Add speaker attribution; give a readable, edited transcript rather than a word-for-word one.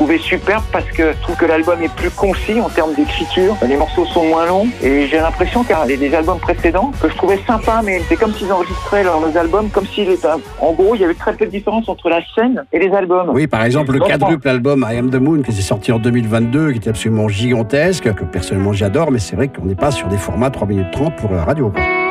Speaker 1: trouvé superbe parce que je trouve que l'album est plus concis en termes d'écriture. Les morceaux sont moins longs et j'ai l'impression qu'il y a des albums précédents que je trouvais sympas, mais c'est comme s'ils enregistraient leurs albums, comme s'il était... En gros, il y avait très peu de différence entre la scène et les albums.
Speaker 2: Oui, par exemple, le quadruple album I Am The Moon qui s'est sorti en 2022, qui était absolument gigantesque, que personnellement j'adore, mais c'est vrai qu'on n'est pas sur des formats 3 minutes 30 pour la radio, quoi.